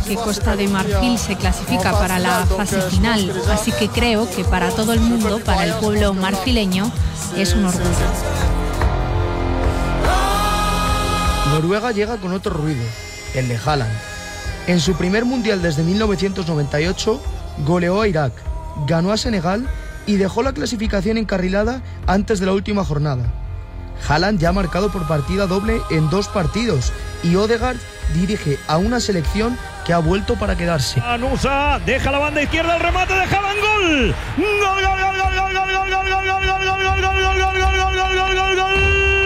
que Costa de Marfil se clasifica para la fase final, así que creo que para todo el mundo, para el pueblo marfileño, es un orgullo. Noruega llega con otro ruido, el de Haaland. En su primer mundial desde 1998, goleó a Irak, ganó a Senegal y dejó la clasificación encarrilada antes de la última jornada. Haaland ya ha marcado por partida doble en 2 partidos y Ødegaard dirige a una selección que ha vuelto para quedarse. Nusa deja la banda izquierda, el remate de Haaland, gol. Gol, gol, gol, gol, gol, gol, gol, gol, gol, gol, gol, gol, gol, gol, gol, gol.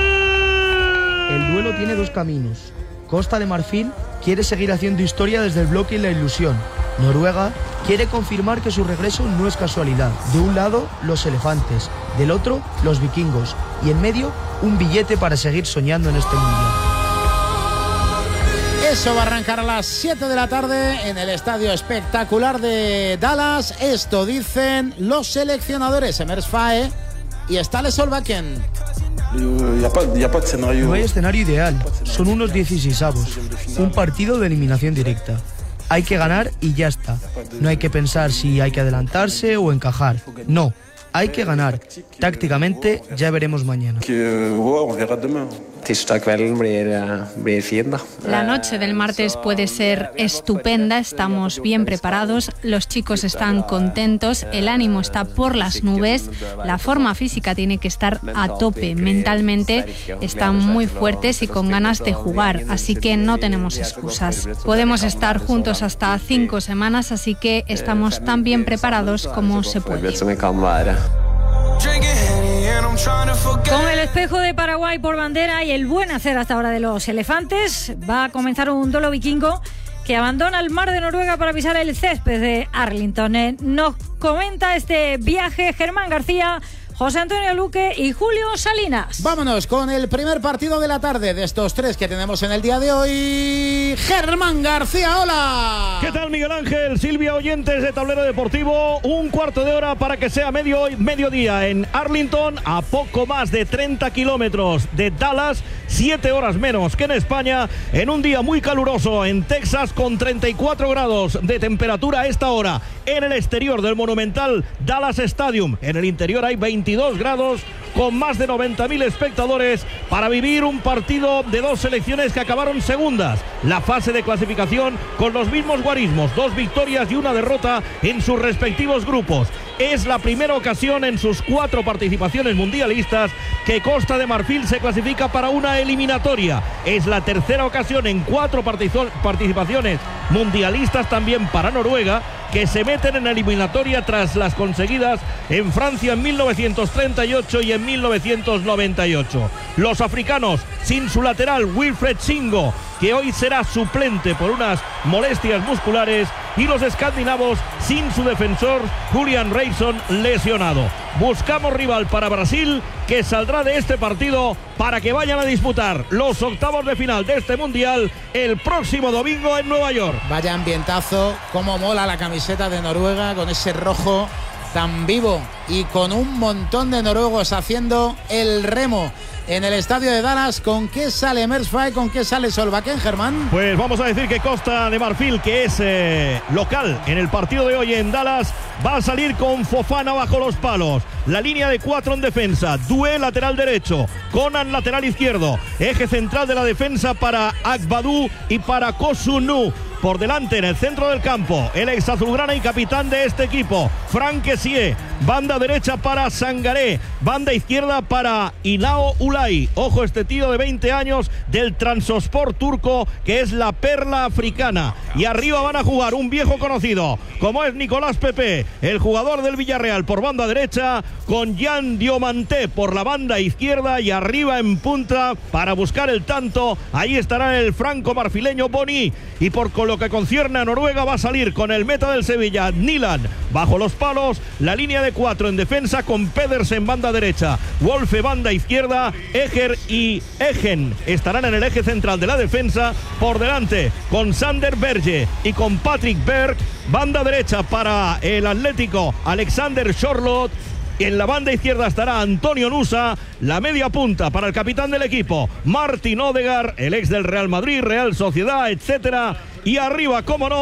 El duelo tiene 2 caminos. Costa de Marfil quiere seguir haciendo historia desde el bloque y la ilusión. Noruega quiere confirmar que su regreso no es casualidad. De un lado, los elefantes, del otro, los vikingos, y en medio, un billete para seguir soñando en este mundial. Eso va a arrancar a las 7 de la tarde en el estadio espectacular de Dallas. Esto dicen los seleccionadores Emers Faye y Ståle Solbakken. No hay escenario ideal, son unos 16avos, un partido de eliminación directa. Hay que ganar y ya está. No hay que pensar si hay que adelantarse o encajar. No, hay que ganar. Tácticamente ya veremos mañana. La noche del martes puede ser estupenda, estamos bien preparados, los chicos están contentos, el ánimo está por las nubes, la forma física tiene que estar a tope, mentalmente están muy fuertes y con ganas de jugar, así que no tenemos excusas. Podemos estar juntos hasta 5 semanas, así que estamos tan bien preparados como se puede. Con el espejo de Paraguay por bandera y el buen hacer hasta ahora de los elefantes, va a comenzar un duelo vikingo que abandona el mar de Noruega para pisar el césped de Arlington. Nos comenta este viaje Germán García, José Antonio Luque y Julio Salinas. Vámonos con el primer partido de la tarde de estos 3 que tenemos en el día de hoy. Germán García, hola. ¿Qué tal, Miguel Ángel? Silvia, oyentes de Tablero Deportivo. Un cuarto de hora para que sea mediodía en Arlington, a poco más de 30 kilómetros de Dallas, 7 horas menos que en España, en un día muy caluroso en Texas, con 34 grados de temperatura a esta hora en el exterior del monumental Dallas Stadium. En el interior hay 22 grados, con más de 90.000 espectadores, para vivir un partido de 2 selecciones que acabaron segundas. La fase de clasificación con los mismos guarismos, 2 victorias y 1 derrota en sus respectivos grupos. Es la primera ocasión en sus 4 participaciones mundialistas que Costa de Marfil se clasifica para una eliminatoria. Es la tercera ocasión en 4 participaciones mundialistas también para Noruega, que se meten en eliminatoria tras las conseguidas en Francia en 1938 y en 1998. Los africanos sin su lateral Wilfred Singo, que hoy será suplente por unas molestias musculares, y los escandinavos sin su defensor Julian Reisson, lesionado. Buscamos rival para Brasil, que saldrá de este partido para que vayan a disputar los octavos de final de este mundial el próximo domingo en Nueva York. Vaya ambientazo, cómo mola la camiseta de Noruega con ese rojo tan vivo y con un montón de noruegos haciendo el remo en el estadio de Dallas. ¿Con qué sale Emers Faye? ¿Con qué sale Solbakken, Germán? Pues vamos a decir que Costa de Marfil, que es local en el partido de hoy en Dallas, va a salir con Fofana bajo los palos. La línea de 4 en defensa. Doué lateral derecho, Conan lateral izquierdo. Eje central de la defensa para Agbadou y para Kosunu. Por delante, en el centro del campo, el ex azulgrana y capitán de este equipo, Frank Kessie. Banda derecha para Sangaré, banda izquierda para Inao Ulay. Ojo, este tío de 20 años del Transospor turco, que es la perla africana. Y arriba van a jugar un viejo conocido, como es Nicolás Pepe, el jugador del Villarreal, por banda derecha, con Jan Diomante por la banda izquierda, y arriba en punta para buscar el tanto, ahí estará el franco-marfileño Boni. Y por lo que concierne a Noruega, va a salir con el meta del Sevilla, Nilan, bajo los palos. La línea de 4 en defensa, con Pedersen banda derecha, Wolfe banda izquierda, Eger y Egen estarán en el eje central de la defensa. Por delante, con Sander Berge y con Patrick Berg, banda derecha para el Atlético, Alexander Charlotte. En la banda izquierda estará Antonio Nusa, la media punta para el capitán del equipo, Martin Ødegaard, el ex del Real Madrid, Real Sociedad, etcétera. Y arriba, cómo no,